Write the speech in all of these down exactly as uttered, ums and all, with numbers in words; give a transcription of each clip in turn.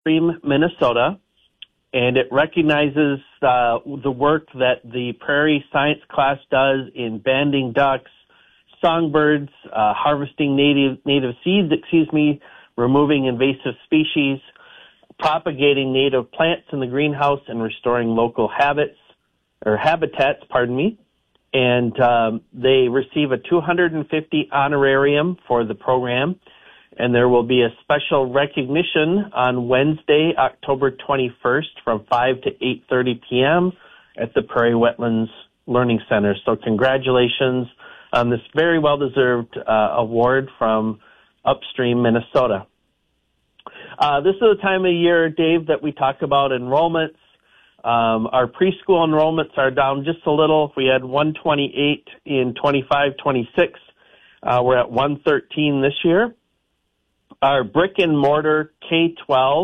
Upstream, Minnesota, and it recognizes uh, the work that the Prairie Science class does in banding ducks, songbirds, uh, harvesting native native seeds, excuse me, removing invasive species, propagating native plants in the greenhouse, and restoring local habits or habitats, pardon me. And um, they receive a two hundred fifty honorarium for the program. And there will be a special recognition on Wednesday, October twenty-first from five to eight thirty p.m. at the Prairie Wetlands Learning Center. So congratulations on this very well-deserved uh, award from Upstream, Minnesota. Uh, this is the time of year, Dave, that we talk about enrollments. Um, our preschool enrollments are down just a little. We had one twenty-eight in twenty-five twenty-six. Uh, we're at one thirteen this year. Our brick and mortar K twelve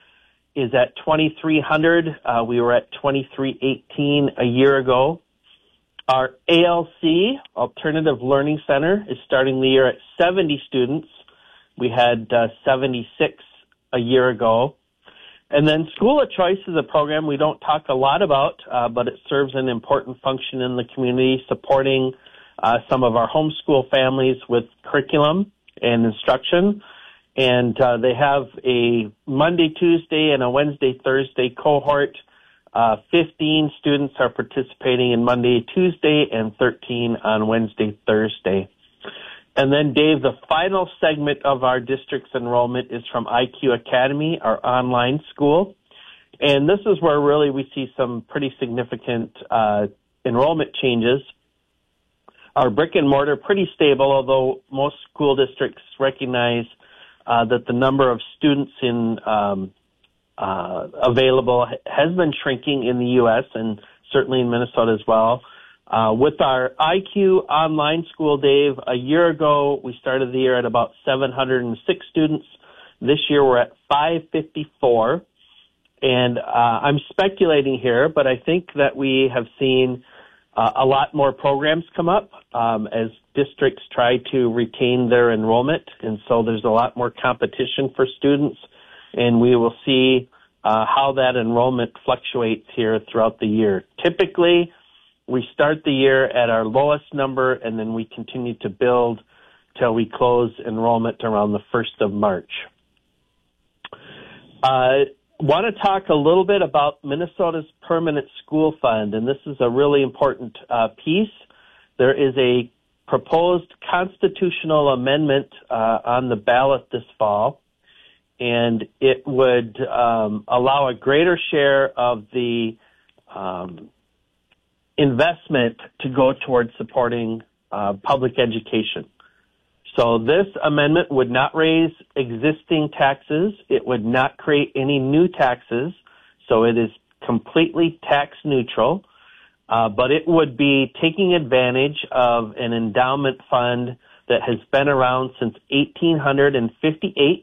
is at twenty-three hundred. Uh, we were at twenty-three eighteen a year ago. Our A L C, Alternative Learning Center, is starting the year at seventy students. We had uh, seventy-six a year ago. And then School of Choice is a program we don't talk a lot about, uh, but it serves an important function in the community, supporting uh, some of our homeschool families with curriculum and instruction. And uh, they have a Monday, Tuesday, and a Wednesday, Thursday cohort. Uh, fifteen students are participating in Monday, Tuesday, and thirteen on Wednesday, Thursday. And then, Dave, the final segment of our district's enrollment is from I Q Academy, our online school. And this is where really we see some pretty significant uh, enrollment changes. Our brick and mortar, pretty stable, although most school districts recognize uh, that the number of students in um, uh, available has been shrinking in the U S and certainly in Minnesota as well. Uh, with our I Q online school, Dave, a year ago, we started the year at about seven hundred six students. This year, we're at five fifty-four. And uh, I'm speculating here, but I think that we have seen uh, a lot more programs come up um, as districts try to retain their enrollment. And so there's a lot more competition for students. And we will see uh, how that enrollment fluctuates here throughout the year. Typically, we start the year at our lowest number, and then we continue to build till we close enrollment around the first of March. I uh, want to talk a little bit about Minnesota's Permanent School Fund, and this is a really important uh, piece. There is a proposed constitutional amendment uh, on the ballot this fall, and it would um, allow a greater share of the um, investment to go towards supporting uh, public education. So this amendment would not raise existing taxes. It would not create any new taxes. So it is completely tax neutral. Uh, but it would be taking advantage of an endowment fund that has been around since eighteen fifty-eight.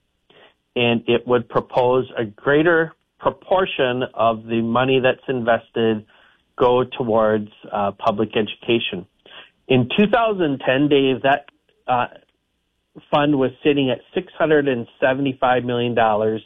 And it would propose a greater proportion of the money that's invested go towards uh, public education. In two thousand ten, Dave, that uh, fund was sitting at six hundred seventy-five million dollars.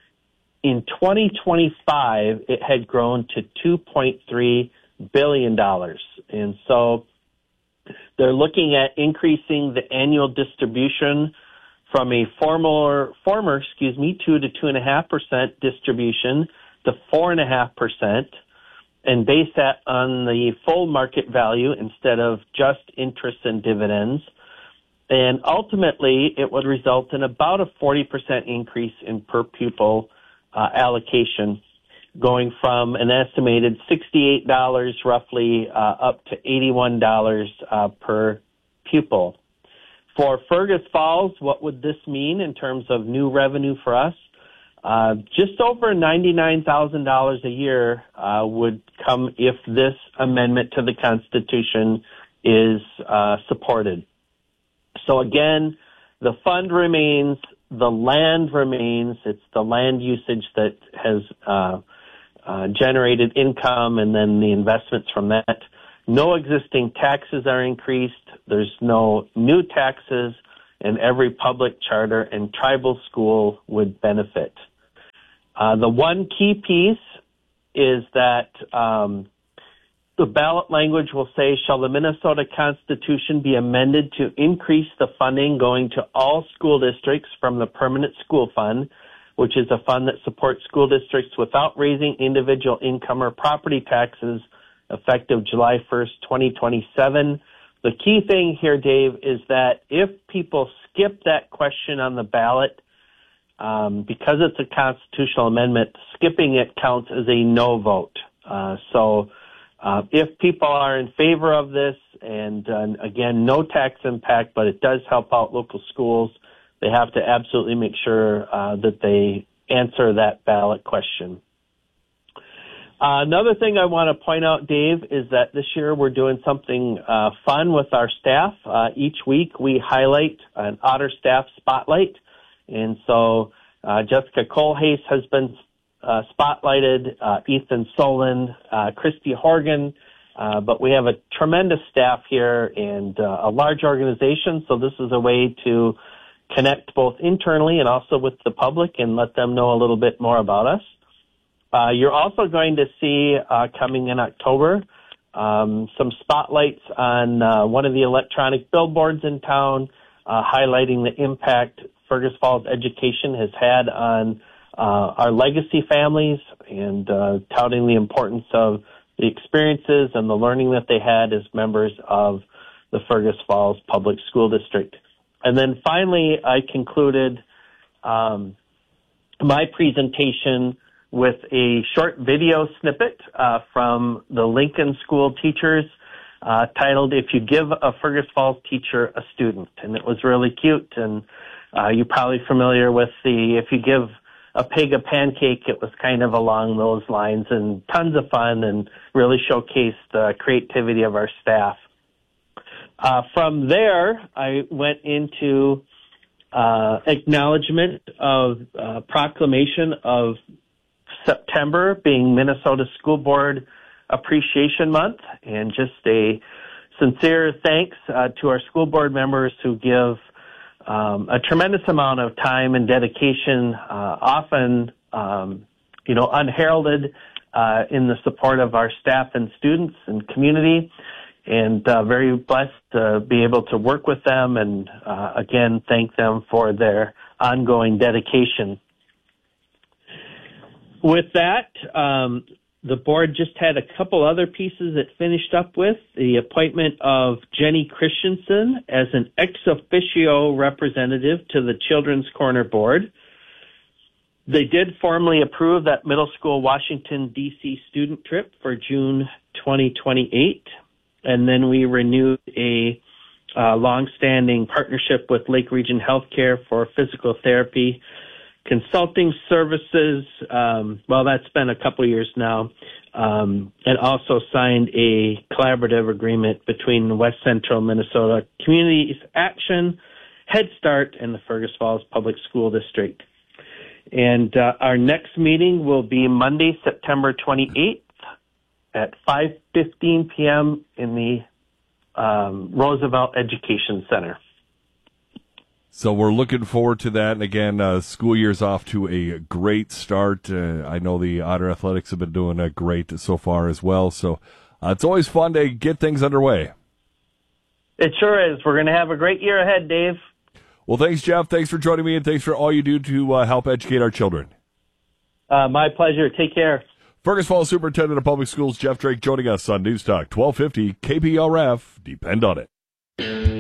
In twenty twenty-five, it had grown to two point three billion dollars. And so they're looking at increasing the annual distribution from a former, former, excuse me, two to two and a half percent distribution to four and a half percent. And base that on the full market value instead of just interest and dividends. And ultimately, it would result in about a forty percent increase in per pupil uh, allocation, going from an estimated sixty-eight dollars roughly uh, up to eighty-one dollars uh, per pupil. For Fergus Falls, what would this mean in terms of new revenue for us? Uh, just over ninety-nine thousand dollars a year uh, would come if this amendment to the Constitution is uh, supported. So again, the fund remains, the land remains. It's the land usage that has uh, uh, generated income and then the investments from that. No existing taxes are increased. There's no new taxes, and every public charter and tribal school would benefit. Uh, the one key piece is that um, the ballot language will say, shall the Minnesota Constitution be amended to increase the funding going to all school districts from the Permanent School Fund, which is a fund that supports school districts without raising individual income or property taxes effective July first, twenty twenty-seven. The key thing here, Dave, is that if people skip that question on the ballot, um, because it's a constitutional amendment, skipping it counts as a no vote. Uh, so uh, if people are in favor of this, and uh, again, no tax impact, but it does help out local schools, they have to absolutely make sure uh, that they answer that ballot question. Uh, another thing I want to point out, Dave, is that this year we're doing something uh, fun with our staff. Uh, each week we highlight an Otter Staff Spotlight. And so uh, Jessica Colhase has been uh, spotlighted, uh, Ethan Solon, uh, Christy Horgan, uh, but we have a tremendous staff here and uh, a large organization, so this is a way to connect both internally and also with the public and let them know a little bit more about us. Uh, you're also going to see uh, coming in October um, some spotlights on uh, one of the electronic billboards in town, uh, highlighting the impact Fergus Falls education has had on uh, our legacy families and uh, touting the importance of the experiences and the learning that they had as members of the Fergus Falls Public School District. And then finally, I concluded um, my presentation with a short video snippet uh, from the Lincoln School teachers uh, titled, If You Give a Fergus Falls Teacher a Student. And it was really cute, and uh, you're probably familiar with the, if you give a pig a pancake, it was kind of along those lines, and tons of fun and really showcased the creativity of our staff. Uh, from there, I went into uh, acknowledgement of uh, proclamation of September being Minnesota School Board Appreciation Month, and just a sincere thanks uh, to our school board members who give um, a tremendous amount of time and dedication, uh, often, um, you know, unheralded uh, in the support of our staff and students and community, and uh, very blessed to be able to work with them and, uh, again, thank them for their ongoing dedication. With that, um, the board just had a couple other pieces it finished up with. The appointment of Jenny Christensen as an ex officio representative to the Children's Corner Board. They did formally approve that middle school Washington, D C student trip for June twenty twenty-eight. And then we renewed a uh, long-standing partnership with Lake Region Healthcare for physical therapy consulting services. Um, well, that's been a couple years now, um, and also signed a collaborative agreement between West Central Minnesota Communities Action, Head Start, and the Fergus Falls Public School District. And uh, our next meeting will be Monday, September twenty-eighth at five fifteen p.m. in the um, Roosevelt Education Center. So we're looking forward to that. And again, uh, school year's off to a great start. Uh, I know the Otter Athletics have been doing uh, great so far as well. So uh, it's always fun to get things underway. It sure is. We're going to have a great year ahead, Dave. Well, thanks, Jeff. Thanks for joining me, and thanks for all you do to uh, help educate our children. Uh, my pleasure. Take care. Fergus Falls Superintendent of Public Schools, Jeff Drake, joining us on News Talk twelve fifty K P R F. Depend on it.